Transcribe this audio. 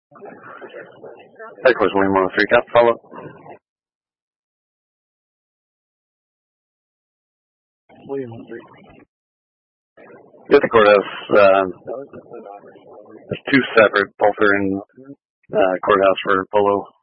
Headquarters William 103 Cap, follow. William 103. At the courthouse, there's two separate, both are in courthouse for Polo.